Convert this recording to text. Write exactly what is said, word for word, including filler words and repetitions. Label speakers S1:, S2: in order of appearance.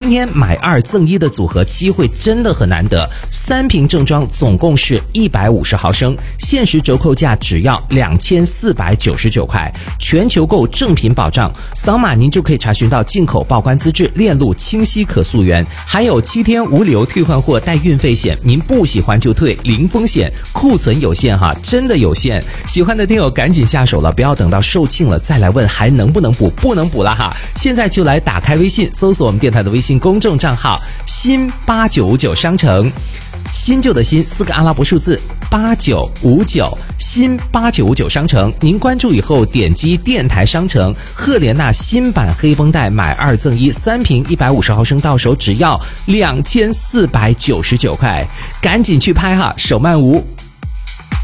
S1: 今天买二赠一的组合机会真的很难得，三瓶正装总共是一百五十毫升，限时折扣价只要两千四百九十九块，全球购正品保障，扫码您就可以查询到进口报关资质、链路清晰可溯源，还有七天无理由退换货带运费险，您不喜欢就退，零风险，库存有限哈，真的有限。喜欢的听友赶紧下手了，不要等到售罄了再来问还能不能补，不能补了哈。现在就来打开微信，搜索我们电台的微信公众账号新八九五九商城，新旧的新四个阿拉伯数字八九五九，新八九五九商城，您关注以后点击电台商城，赫莲娜新版黑绷带买二赠一，三瓶一百五十毫升到手只要两千四百九十九块，赶紧去拍哈，手慢无。